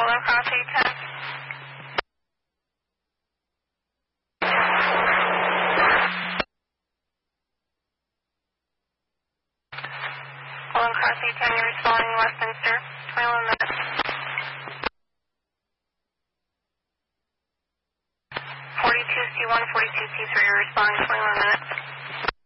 Oil Cross 810. Oil Cross 810, you're responding Westminster, 21 minutes. 42C1, 42C3, you're responding 21 minutes.